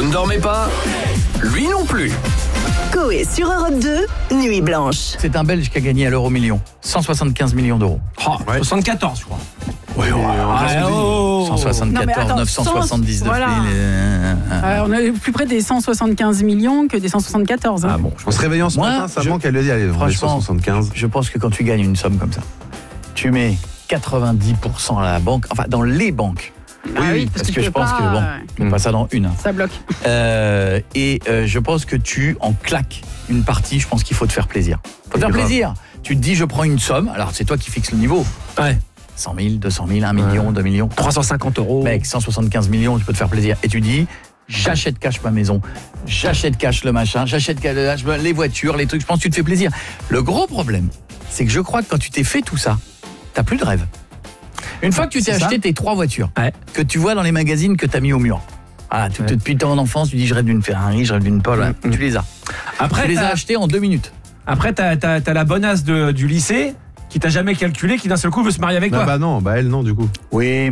Vous ne dormez pas? Lui non plus. Coé sur Europe 2, Nuit Blanche. C'est un Belge qui a gagné à l'euro-million. 175 millions d'euros. Oh, 74, je crois. Oui, 174, Non, mais attends, 979 voilà. 000. On est plus près des 175 millions que des 174. Ah bon, En se réveillant ce Moi, matin, ça manque, elle le dit, allez, franchement, 175. je pense que quand tu gagnes une somme comme ça, tu mets 90% à la banque, enfin dans les banques. Oui, parce que tu je peux pense pas, que bon, tu mets pas ça dans une. ça bloque. Je pense que tu en claques une partie. Je pense qu'il faut te faire plaisir. Faut te faire grave. plaisir. Tu te dis, je prends une somme. Alors c'est toi qui fixes le niveau. Ouais. 100 000, 200 000, 1 million, 2 millions. 350 euros. Mec, 175 millions, tu peux te faire plaisir. Et tu dis, j'achète cash ma maison, j'achète cash le machin, j'achète cash les voitures, les trucs. Je pense que tu te fais plaisir. Le gros problème, c'est que je crois que quand tu t'es fait tout ça, t'as plus de rêve. Une fois que tu t'es C'est ça. acheté tes 3 voitures, Ouais. que tu vois dans les magazines que t'as mis au mur. Ah, depuis ton enfance, tu dis je rêve d'une Ferrari, je rêve d'une Polo. Tu les as. Après, Tu les as achetées en 2 minutes. Après, t'as la bonasse du lycée qui t'a jamais calculé, qui d'un seul coup veut se marier avec toi. Ah bah non, bah elle non du coup. Oui,